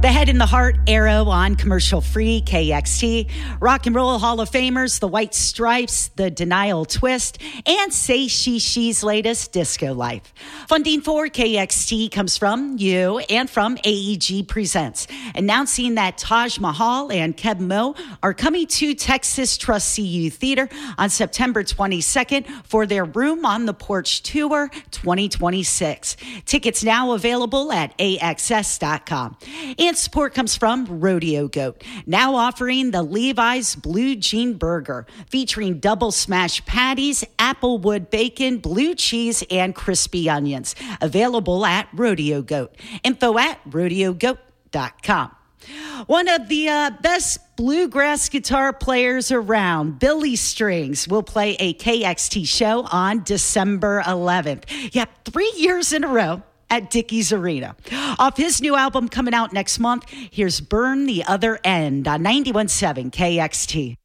The Head and the Heart Arrow on commercial-free KXT. Rock and Roll Hall of Famers, the White Stripes, the Denial Twist, and Say She She's latest Disco Life. Funding for KXT comes from you and from AEG Presents, announcing that Taj Mahal and Keb Mo are coming to Texas Trust CU Theater on September 22nd for their Room on the Porch Tour 2026. Tickets now available at AXS.com. And support comes from Rodeo Goat, now offering the Levi's Blue Jean Burger, featuring double smash patties, applewood bacon, blue cheese, and crispy onions. Available at Rodeo Goat. Info at rodeogoat.com. One of the best bluegrass guitar players around, Billy Strings, will play a KXT show on December 11th. Yep, 3 years in a row at Dickies Arena. Off his new album coming out next month, here's Burn the Other End on 91.7 KXT.